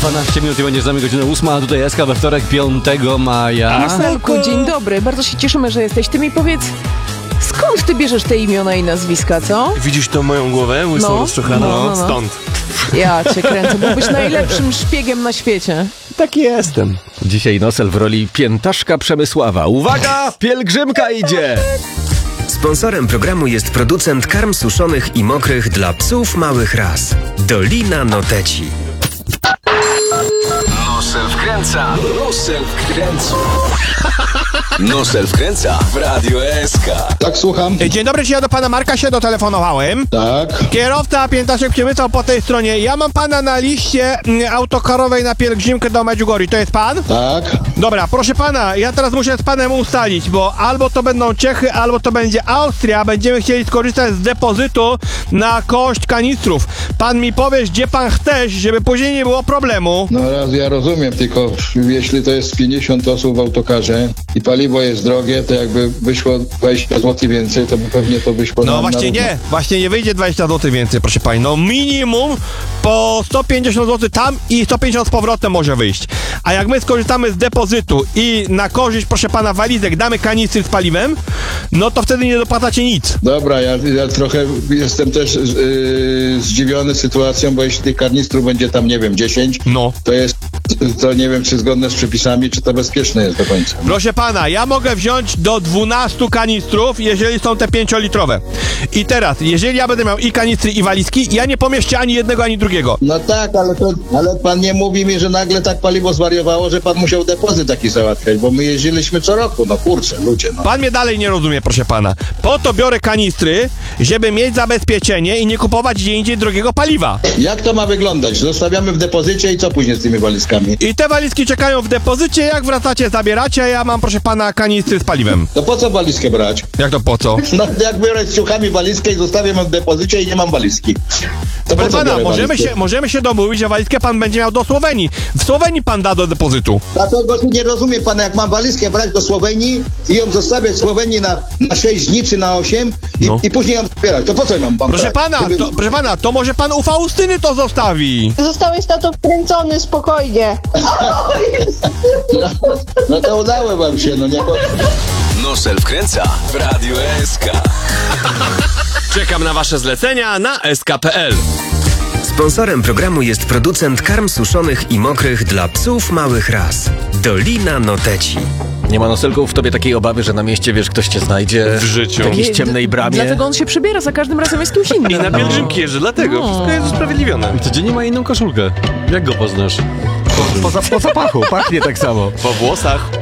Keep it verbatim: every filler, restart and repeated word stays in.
dwanaście minut i będzie z nami godzina ósma, a tutaj Eska we wtorek, piątego maja. Marcelku, dzień dobry. Bardzo się cieszymy, że jesteś. Ty mi powiedz, skąd ty bierzesz te imiona i nazwiska, co? Widzisz tą moją głowę, łysą No, rozczochaną? no, no, no. Stąd. Ja cię kręcę. Byłbyś najlepszym szpiegiem na świecie. Tak jestem. Dzisiaj Nosel w roli piętaszka Przemysława. Uwaga, pielgrzymka idzie! Sponsorem programu jest producent karm suszonych i mokrych dla psów małych ras. Dolina Noteci. Nosel wkręca, Nosel wkręca. Nosel wkręca w Radio S K. Tak, słucham. Dzień dobry, ja do pana Marka się dotelefonowałem. Tak. Kierowca Piętaszek Przemysław po tej stronie. Ja mam pana na liście mm, autokarowej na pielgrzymkę do Medjugorje. To jest pan? Tak. Dobra, proszę pana, ja teraz muszę z panem ustalić, bo albo to będą Czechy, albo to będzie Austria. Będziemy chcieli skorzystać z depozytu na koszt kanistrów. Pan mi powiesz, gdzie pan chcesz, żeby później nie było problemu. No raz ja rozumiem, tylko jeśli to jest pięćdziesiąt osób w autokarze i paliwo jest drogie, to jakby wyszło dwadzieścia złotych więcej, to by pewnie to wyszło No na, właśnie na nie, właśnie nie wyjdzie dwadzieścia złotych więcej, proszę pani. No minimum po sto pięćdziesiąt złotych tam i sto pięćdziesiąt z powrotem może wyjść. A jak my skorzystamy z depozytu i na korzyść, proszę pana, walizek damy kanistry z paliwem, no to wtedy nie dopłacacie nic. Dobra, ja, ja trochę jestem też yy, zdziwiony sytuacją, bo jeśli tych karnistrów będzie tam, nie wiem, dziesięć, No. to jest, to nie wiem, czy zgodne z przepisami, czy to bezpieczne jest do końca. Proszę pana, ja mogę wziąć do dwunastu kanistrów, jeżeli są te pięciolitrowe. I teraz, jeżeli ja będę miał i kanistry, i walizki, ja nie pomieszczę ani jednego, ani drugiego. No tak, ale, to, ale pan nie mówi mi, że nagle tak paliwo zwariowało, że pan musiał depozyt taki załatwiać, bo my jeździliśmy co roku, no kurczę, ludzie, no. Pan mnie dalej nie rozumie, proszę pana. Po to biorę kanistry, żeby mieć zabezpieczenie i nie kupować gdzie indziej drogiego paliwa. Jak to ma wyglądać? Zostawiamy w depozycie i co później z tymi walizkami? I te walizki czekają w depozycie, jak wracacie, zabieracie, a ja mam, proszę pana, kanistry z paliwem. To po co walizkę brać? Jak to po co? No jak biorę z ciuchami walizkę i zostawiam ją w depozycie i nie mam walizki. To po Proszę co pana, biorę możemy walizkę? się, możemy się domówić, że walizkę pan będzie miał do Słowenii. W Słowenii pan da do depozytu. Dlatego nie rozumie pan, jak mam walizkę brać do Słowenii i ją zostawiać w Słowenii na, na sześć dni czy na osiem i, No. i później ją zbierać. To po co ją mam pan Proszę brać? pana, Żeby- to, proszę pana, to może pan u Faustyny to zostawi. Zostałeś na to wkręcony, spokojnie. No, no to udało wam się, no nie... Nosel wkręca w Radio S K. Czekam na wasze zlecenia na s k kropka p l. Sponsorem programu jest producent karm suszonych i mokrych dla psów małych ras. Dolina Noteci. Nie ma, Noselku, w tobie takiej obawy, że na mieście, wiesz, ktoś cię znajdzie W życiu. w jakiejś Nie, ciemnej d- bramie. Dlatego on się przybiera, za każdym razem jest kimś innym. I na pielgrzymki jeżdżę, dlatego No. wszystko jest usprawiedliwione. Codziennie ma inną koszulkę. Jak go poznasz? Po, po, za- po zapachu, pachnie tak samo. Po włosach.